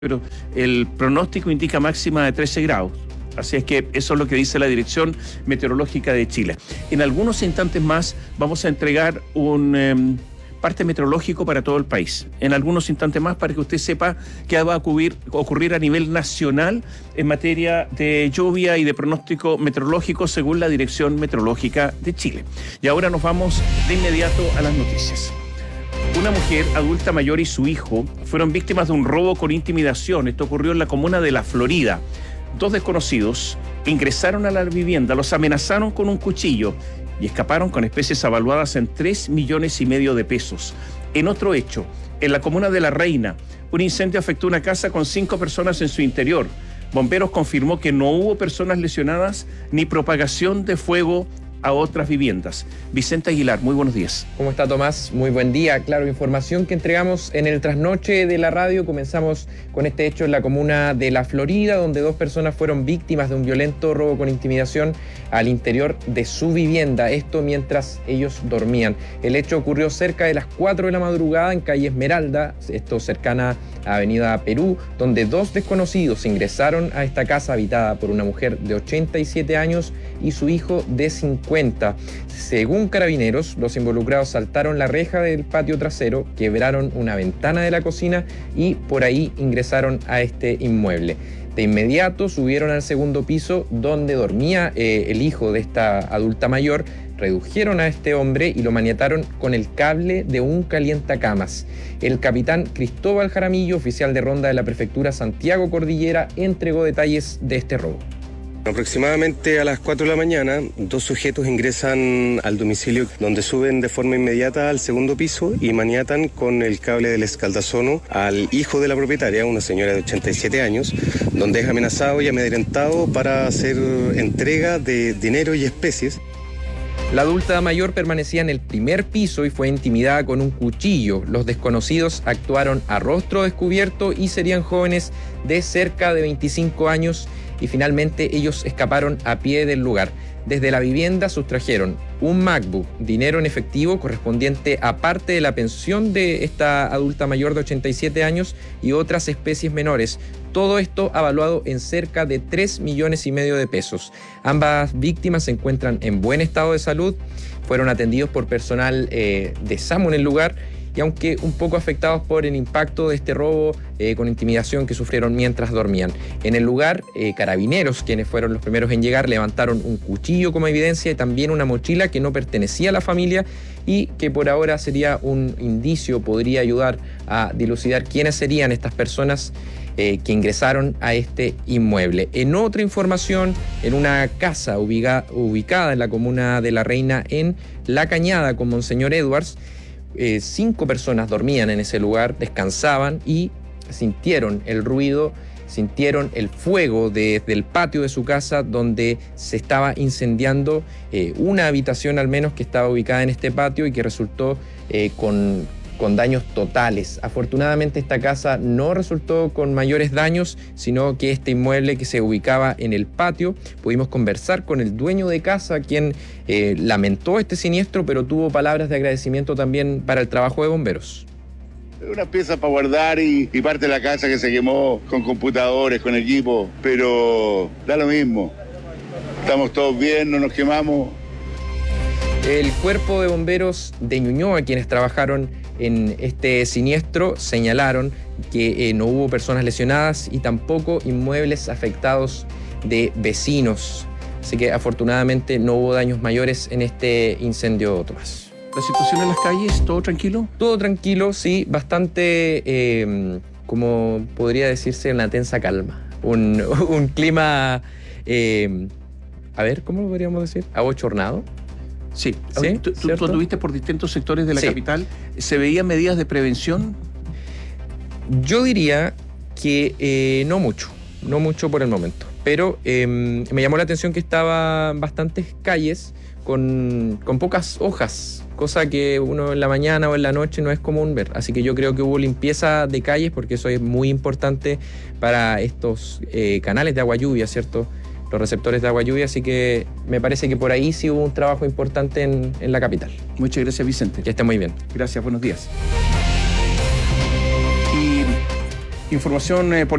pero el pronóstico indica máxima de 13 grados. Así es que eso es lo que dice la Dirección Meteorológica de Chile. En algunos instantes más vamos a entregar un parte meteorológico para todo el país. En algunos instantes más para que usted sepa qué va a ocurrir a nivel nacional en materia de lluvia y de pronóstico meteorológico según la Dirección Meteorológica de Chile. Y ahora nos vamos de inmediato a las noticias. Una mujer adulta mayor y su hijo fueron víctimas de un robo con intimidación. Esto ocurrió en la comuna de La Florida. Dos desconocidos ingresaron a la vivienda, los amenazaron con un cuchillo y escaparon con especies avaluadas en 3,5 millones de pesos. En otro hecho, en la comuna de La Reina, un incendio afectó una casa con 5 personas en su interior. Bomberos confirmó que no hubo personas lesionadas ni propagación de fuego a otras viviendas. Vicente Aguilar, muy buenos días. ¿Cómo está, Tomás? Muy buen día. Claro, información que entregamos en el trasnoche de la radio. Comenzamos con este hecho en la comuna de La Florida, donde 2 personas fueron víctimas de un violento robo con intimidación al interior de su vivienda. Esto mientras ellos dormían. El hecho ocurrió cerca de las 4 de la madrugada en calle Esmeralda, esto cercana a Avenida Perú, donde 2 desconocidos ingresaron a esta casa habitada por una mujer de 87 años y su hijo de 50. Según Carabineros, los involucrados saltaron la reja del patio trasero, quebraron una ventana de la cocina y por ahí ingresaron a este inmueble. De inmediato subieron al segundo piso donde dormía el hijo de esta adulta mayor, redujeron a este hombre y lo maniataron con el cable de un calientacamas. El capitán Cristóbal Jaramillo, oficial de ronda de la prefectura Santiago Cordillera, entregó detalles de este robo. Aproximadamente a las 4 de la mañana, 2 sujetos ingresan al domicilio donde suben de forma inmediata al segundo piso y maniatan con el cable del escaldazono al hijo de la propietaria, una señora de 87 años, donde es amenazado y amedrentado para hacer entrega de dinero y especies. La adulta mayor permanecía en el primer piso y fue intimidada con un cuchillo. Los desconocidos actuaron a rostro descubierto y serían jóvenes de cerca de 25 años y finalmente ellos escaparon a pie del lugar. Desde la vivienda sustrajeron un MacBook, dinero en efectivo correspondiente a parte de la pensión de esta adulta mayor de 87 años y otras especies menores. Todo esto avaluado en cerca de 3,5 millones de pesos. Ambas víctimas se encuentran en buen estado de salud, fueron atendidos por personal de SAMU en el lugar y aunque un poco afectados por el impacto de este robo con intimidación que sufrieron mientras dormían. En el lugar, Carabineros, quienes fueron los primeros en llegar, levantaron un cuchillo como evidencia y también una mochila que no pertenecía a la familia y que por ahora sería un indicio, podría ayudar a dilucidar quiénes serían estas personas que ingresaron a este inmueble. En otra información, en una casa ubicada en la comuna de La Reina, en La Cañada, con Monseñor Edwards, 5 personas dormían en ese lugar, descansaban y sintieron el ruido, sintieron el fuego desde el patio de su casa donde se estaba incendiando una habitación al menos que estaba ubicada en este patio y que resultó con daños totales. Afortunadamente esta casa no resultó con mayores daños, sino que este inmueble que se ubicaba en el patio, pudimos conversar con el dueño de casa, quien lamentó este siniestro, pero tuvo palabras de agradecimiento también para el trabajo de bomberos. Unas piezas para guardar y parte de la casa que se quemó con computadores, con equipo, pero da lo mismo. Estamos todos bien, no nos quemamos. El cuerpo de bomberos de Ñuñoa, quienes trabajaron en este siniestro, señalaron que no hubo personas lesionadas y tampoco inmuebles afectados de vecinos. Así que afortunadamente no hubo daños mayores en este incendio, Tomás. ¿La situación en las calles, todo tranquilo? Todo tranquilo, sí, bastante, como podría decirse, una tensa calma. Un clima, a ver, ¿cómo lo podríamos decir? Abochornado. Sí, ¿Sí? Tú anduviste por distintos sectores de la sí. capital. ¿Se veían medidas de prevención? Yo diría que no mucho por el momento. Pero me llamó la atención que estaban bastantes calles con pocas hojas, cosa que uno en la mañana o en la noche no es común ver. Así que yo creo que hubo limpieza de calles porque eso es muy importante para estos canales de agua lluvia, ¿cierto? Los receptores de agua lluvia, así que me parece que por ahí sí hubo un trabajo importante en la capital. Muchas gracias, Vicente. Que esté muy bien. Gracias, buenos días. Y Información por